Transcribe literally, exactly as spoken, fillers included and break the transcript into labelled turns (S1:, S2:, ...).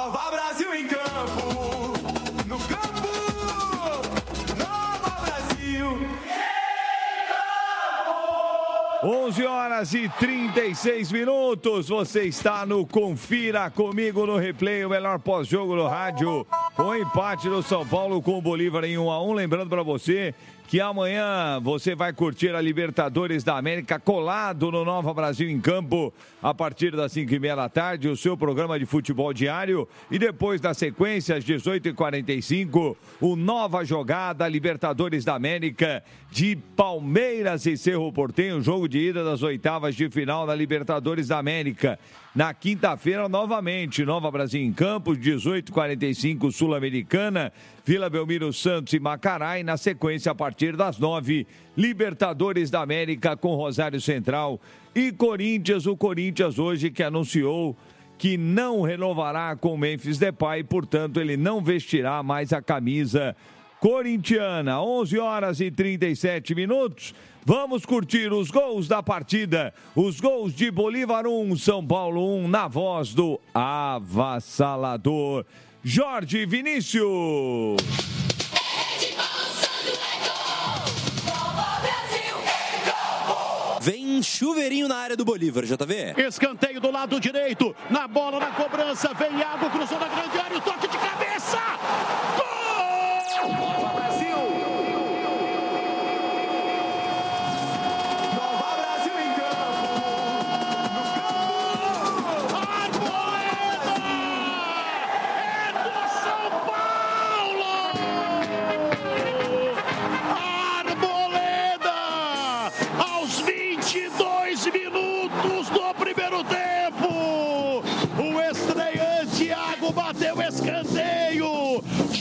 S1: Nova Brasil em campo, no campo, Nova Brasil.
S2: onze horas e trinta e seis minutos, você está no Confira Comigo no Replay, o melhor pós-jogo no rádio, o empate do São Paulo com o Bolívar em um a um, lembrando para você que amanhã você vai curtir a Libertadores da América colado no Nova Brasil em Campo, a partir das cinco e meia da tarde, o seu programa de futebol diário. E depois da sequência, às dezoito e quarenta e cinco, o Nova Jogada Libertadores da América de Palmeiras e Cerro Porteño, jogo de ida das oitavas de final da Libertadores da América. Na quinta-feira, novamente, Nova Brasil em Campos, dezoito e quarenta e cinco, Sul-Americana, Vila Belmiro, Santos e Macará. E na sequência, a partir das nove, Libertadores da América com Rosário Central e Corinthians. O Corinthians hoje que anunciou que não renovará com Memphis Depay, portanto, ele não vestirá mais a camisa corintiana. onze horas e trinta e sete minutos. Vamos curtir os gols da partida. Os gols de Bolívar um, São Paulo um, na voz do avassalador Jorge Vinícius.
S3: Vem chuveirinho na área do Bolívar, J V.
S4: Escanteio do lado direito, na bola, na cobrança, vem Iago, cruzou na grande área, o toque de cabeça!